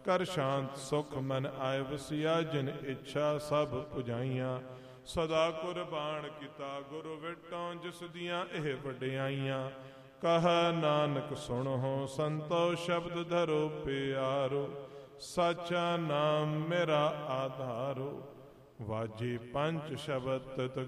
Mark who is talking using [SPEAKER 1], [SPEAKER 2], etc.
[SPEAKER 1] ਕਰ ਸ਼ਾਂਤ ਸੁਖ ਮਨ ਆਏ ਵਸਿਆ, ਜਿਨ ਇੱਛਾ ਸਭ ਪੁਜਾਈਆਂ। ਸਦਾ ਕੁਰਬਾਨ ਕੀਤਾ ਗੁਰੂ ਵਿਟੋਂ, ਜਿਸ ਦੀਆਂ ਇਹ ਵਡਿਆਈਆਂ। ਕਹ ਨਾਨਕ ਸੁਣੋ ਸੰਤੋ, ਸ਼ਬਦ ਧਰੋ ਪਿਆਰੋ। ਸਾਚਾ ਨਾਮ ਮੇਰਾ ਆਧਾਰੋ, ਵਾਜੇ ਪੰਜ ਸ਼ਬਦ